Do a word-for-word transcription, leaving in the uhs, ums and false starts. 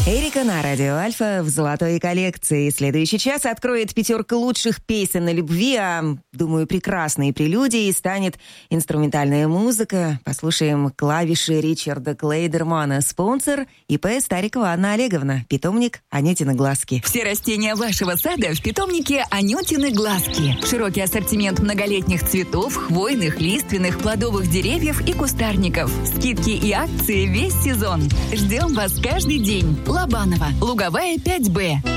Эрика на радио Альфа в золотой коллекции. Следующий час откроет пятерка лучших песен о любви, а, думаю, прекрасной прелюдией станет инструментальная музыка. Послушаем клавиши Ричарда Клейдермана. Спонсор ИП Старикова Анна Олеговна. Питомник Анютины глазки. Все растения вашего сада в питомнике Анютины глазки. Широкий ассортимент многолетних цветов, хвойных, лиственных, плодовых деревьев и кустарников. Скидки и акции весь сезон. Ждем вас каждый день. Лобанова, Луговая, пять Б.